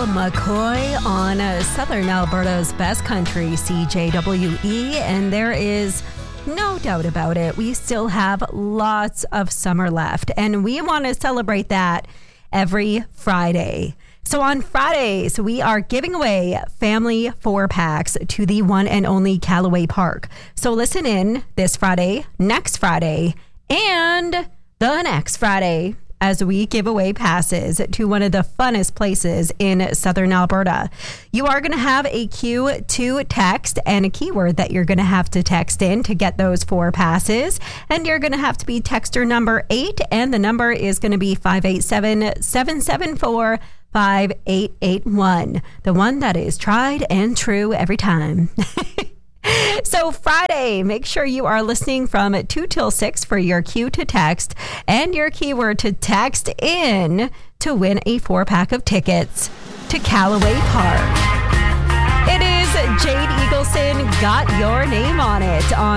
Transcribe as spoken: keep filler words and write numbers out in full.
McCoy on uh, Southern Alberta's best country, C J W E, and there is no doubt about it. We still have lots of summer left, and we want to celebrate that every Friday. So on Fridays, we are giving away family four packs to the one and only Callaway Park. So listen in this Friday, next Friday, and the next Friday as we give away passes to one of the funnest places in Southern Alberta. You are going to have a cue to text and a keyword that you're going to have to text in to get those four passes. And you're going to have to be texter number eight, and the number is going to be five eight seven, seven seven four, five eight eight one. The one that is tried and true every time. So Friday, make sure you are listening from two till six for your cue to text and your keyword to text in to win a four pack of tickets to Callaway Park. It is Jade Eagleson, Got Your Name on It on